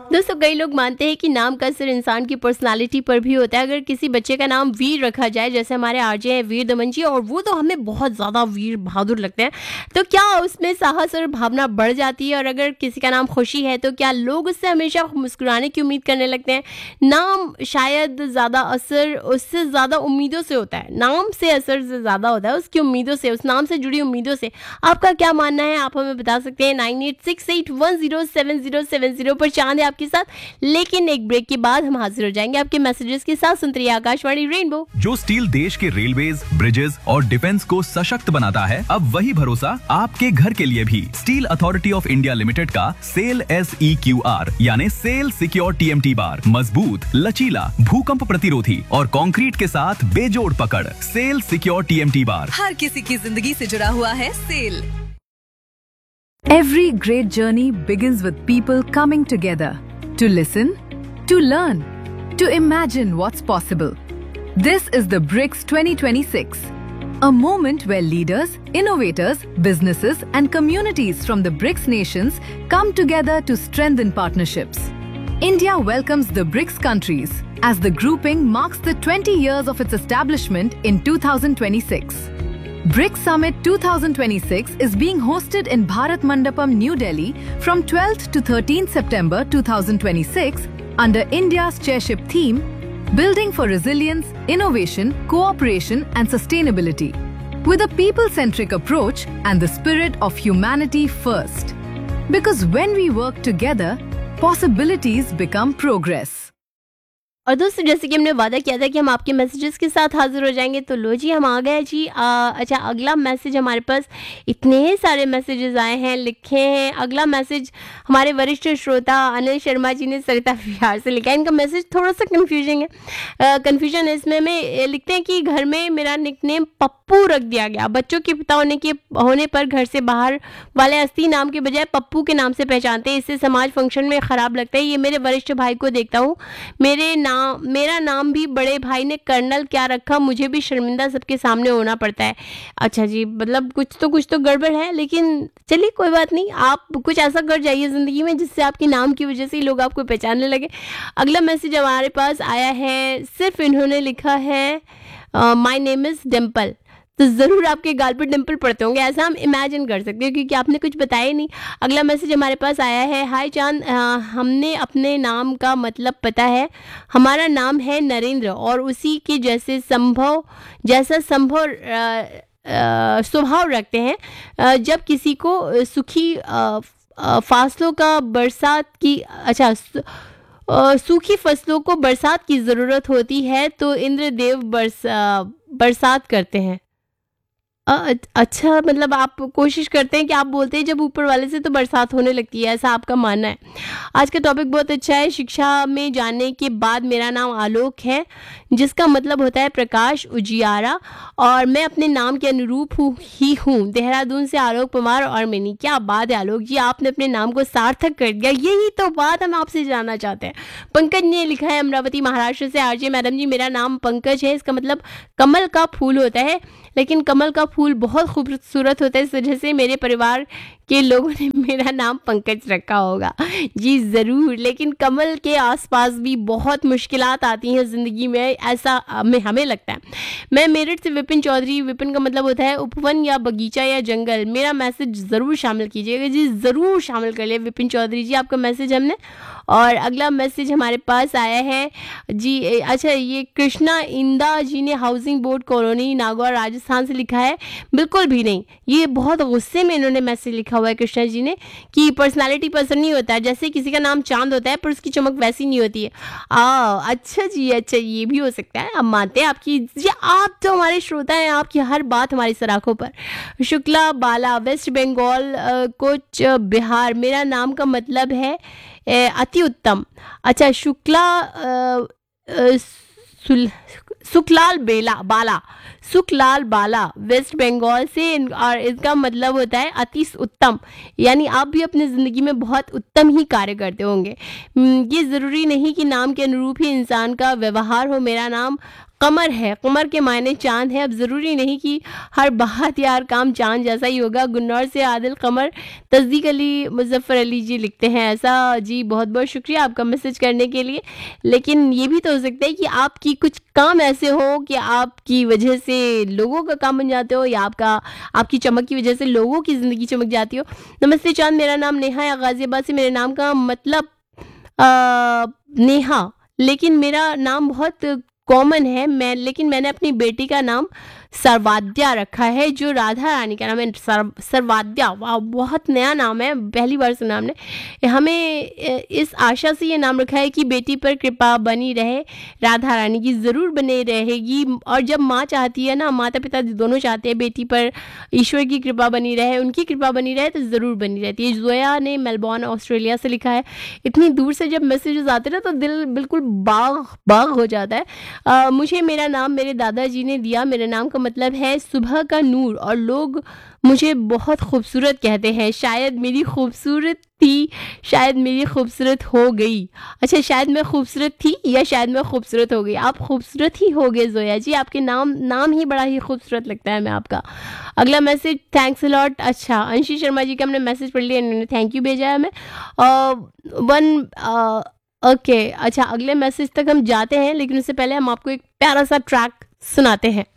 दोस्तों कई लोग मानते हैं कि नाम का असर इंसान की पर्सनालिटी पर भी होता है। अगर किसी बच्चे का नाम वीर रखा जाए, जैसे हमारे आरजे हैं वीर दमन जी, और वो तो हमें बहुत ज़्यादा वीर बहादुर लगते हैं, तो क्या उसमें साहस और भावना बढ़ जाती है? और अगर किसी का नाम खुशी है तो क्या लोग उससे हमेशा मुस्कुराने की उम्मीद करने लगते हैं? नाम शायद ज़्यादा असर उससे ज़्यादा उम्मीदों से होता है, नाम से असर से ज़्यादा होता है उसकी उम्मीदों से, उस नाम से जुड़ी उम्मीदों से। आपका क्या मानना है? आप हमें बता सकते हैं 9868107070 पर। चांद है आपके साथ, लेकिन एक ब्रेक के बाद हम हाजिर हो जाएंगे आपके मैसेजेस के साथ। सुनते रहिए आकाशवाणी रेनबो। जो स्टील देश के रेलवेज, ब्रिजेस और डिफेंस को सशक्त बनाता है, अब वही भरोसा आपके घर के लिए भी। Steel authority of India limited का सेल SEQR यानी सेल सिक्योर TMT बार मजबूत, लचीला, भूकंप प्रतिरोधी और कंक्रीट के साथ बेजोड़ पकड़। सेल सिक्योर TMT बार हर किसी की जिंदगी से जुड़ा हुआ है cell. Every great journey begins with people coming together to listen, to learn, to imagine what's possible. This is the BRICS 2026, a moment where leaders, innovators, businesses and communities from the BRICS nations come together to strengthen partnerships. India welcomes the BRICS countries as the grouping marks the 20 years of its establishment in 2026. BRICS Summit 2026 is being hosted in Bharat Mandapam, New Delhi from 12th to 13th September 2026 under India's chairship theme, Building for Resilience, Innovation, Cooperation and Sustainability, with a people-centric approach and the spirit of humanity first. Because when we work together, possibilities become progress. और दोस्तों जैसे कि हमने वादा किया था कि हम आपके मैसेजेस के साथ हाजिर हो जाएंगे, तो लो जी हम आ गए जी। अच्छा, अगला मैसेज हमारे पास, इतने सारे मैसेजेस आए हैं, लिखे हैं। अगला मैसेज हमारे वरिष्ठ श्रोता अनिल शर्मा जी ने सरिता बिहार से लिखा है। इनका मैसेज थोड़ा सा कन्फ्यूजन है इसमें। में लिखते हैं कि घर में मेरा निकनेम पप्पू रख दिया गया। बच्चों के पिता होने पर घर से बाहर वाले अस्ती नाम के बजाय पप्पू के नाम से पहचानते हैं। इससे समाज फंक्शन में ख़राब लगता है। ये मेरे वरिष्ठ भाई को देखता हूँ, मेरा नाम भी बड़े भाई ने कर्नल क्या रखा, मुझे भी शर्मिंदा सबके सामने होना पड़ता है। अच्छा जी, मतलब कुछ तो गड़बड़ है, लेकिन चलिए कोई बात नहीं, आप कुछ ऐसा कर जाइए ज़िंदगी में जिससे आपके नाम की वजह से ही लोग आपको पहचानने लगे। अगला मैसेज हमारे पास आया है, सिर्फ इन्होंने लिखा है माय नेम इज़ डिम्पल। तो ज़रूर आपके गाल पर डिम्पल पड़ते होंगे, ऐसा हम इमेजिन कर सकते हैं क्योंकि आपने कुछ बताया ही नहीं। अगला मैसेज हमारे पास आया है, हाय चांद, हमने अपने नाम का मतलब पता है। हमारा नाम है नरेंद्र और उसी के जैसा संभव स्वभाव रखते हैं। जब किसी को सूखी फसलों को बरसात की ज़रूरत होती है तो इंद्रदेव बरसात करते हैं। अच्छा, मतलब आप कोशिश करते हैं कि आप बोलते हैं जब ऊपर वाले से तो बरसात होने लगती है, ऐसा आपका मानना है। आज का टॉपिक बहुत अच्छा है। शिक्षा में जाने के बाद मेरा नाम आलोक है, जिसका मतलब होता है प्रकाश, उजियारा, और मैं अपने नाम के अनुरूप हूँ। देहरादून से आलोक पवार और मैनी। क्या बात है आलोक जी, आपने अपने नाम को सार्थक कर दिया। यही तो बात हम आपसे जानना चाहते हैं। पंकज ने लिखा है अमरावती महाराष्ट्र से, आरजे मैडम जी मेरा नाम पंकज है, इसका मतलब कमल का फूल होता है, लेकिन कमल का फूल बहुत खूबसूरत होता है, इस वजह से मेरे परिवार के लोगों ने मेरा नाम पंकज रखा होगा। जी ज़रूर, लेकिन कमल के आसपास भी बहुत मुश्किलात आती हैं ज़िंदगी में, ऐसा हमें लगता है। मैं मेरठ से विपिन चौधरी, विपिन का मतलब होता है उपवन या बगीचा या जंगल। मेरा मैसेज ज़रूर शामिल कीजिएगा जी, ज़रूर शामिल कर लिया विपिन चौधरी जी आपका मैसेज हमने। और अगला मैसेज हमारे पास आया है जी, अच्छा ये कृष्णा इंदा जी ने housing board colony Nagaur Rajasthan से लिखा है। बिल्कुल भी नहीं, ये बहुत गुस्से में इन्होंने मैसेज लिखा हुआ है कृष्णा जी ने कि पर्सनालिटी पसंद नहीं होता है, जैसे किसी का नाम चांद होता है पर उसकी चमक वैसी नहीं होती है। अच्छा जी, अच्छा ये भी हो सकता है, हम मानते हैं आपकी जी, आप तो हमारे श्रोता हैं, आपकी हर बात हमारी सराखों पर। शुक्ला बाला, वेस्ट बंगाल, कोच बिहार। मेरा नाम का मतलब है अति उत्तम। अच्छा, सुखलाल बाला वेस्ट बंगाल से, और इसका मतलब होता है अति उत्तम, यानी आप भी अपनी ज़िंदगी में बहुत उत्तम ही कार्य करते होंगे। ये ज़रूरी नहीं कि नाम के अनुरूप ही इंसान का व्यवहार हो। मेरा नाम कमर है, कमर के मायने चांद है। अब ज़रूरी नहीं कि हर बात या हर काम चांद जैसा ही होगा। गुन्नौर से आदिल कमर, तस्दीक अली, मुज़फ़्फ़र अली जी लिखते हैं ऐसा। जी बहुत बहुत शुक्रिया आपका मैसेज करने के लिए। लेकिन ये भी तो हो सकता है कि आपकी कुछ काम ऐसे हो कि आपकी वजह से लोगों का काम बन जाते हो, या आपकी चमक की वजह से लोगों की ज़िंदगी चमक जाती हो। नमस्ते चांद, मेरा नाम नेहा है, गाज़ियाबाद से। मेरे नाम का मतलब नेहा, लेकिन मेरा नाम बहुत कॉमन है। लेकिन मैंने अपनी बेटी का नाम सर्वाद्या रखा है, जो राधा रानी का नाम है। सर्वाद्या, वाह, बहुत नया नाम है, पहली बार सुना हमने। हमें इस आशा से ये नाम रखा है कि बेटी पर कृपा बनी रहे, राधा रानी की ज़रूर बनी रहेगी। और जब माँ चाहती है ना, माता पिता दोनों चाहते हैं बेटी पर ईश्वर की कृपा बनी रहे, उनकी कृपा बनी रहे, तो ज़रूर बनी रहती है। जोया ने मेलबॉर्न ऑस्ट्रेलिया से लिखा है। इतनी दूर से जब मैसेजेस आते हैं ना, तो दिल बिल्कुल बाग हो जाता है। मुझे मेरा नाम मेरे दादाजी ने दिया। मेरे नाम का मतलब है सुबह का नूर, और लोग मुझे बहुत खूबसूरत कहते हैं। शायद मेरी खूबसूरत थी, शायद मेरी खूबसूरत हो गई। अच्छा, शायद मैं खूबसूरत थी या शायद मैं खूबसूरत हो गई। आप खूबसूरत ही हो गए जोया जी, आपके नाम ही बड़ा ही खूबसूरत लगता है मैं आपका। अगला मैसेज, थैंक्स अ लॉट। अच्छा, अंशी शर्मा जी का हमने मैसेज पढ़ लिया, इन्होंने थैंक यू भेजा है हमें। ओके, अच्छा, अगले मैसेज तक हम जाते हैं, लेकिन उससे पहले हम आपको एक प्यारा सा ट्रैक सुनाते हैं।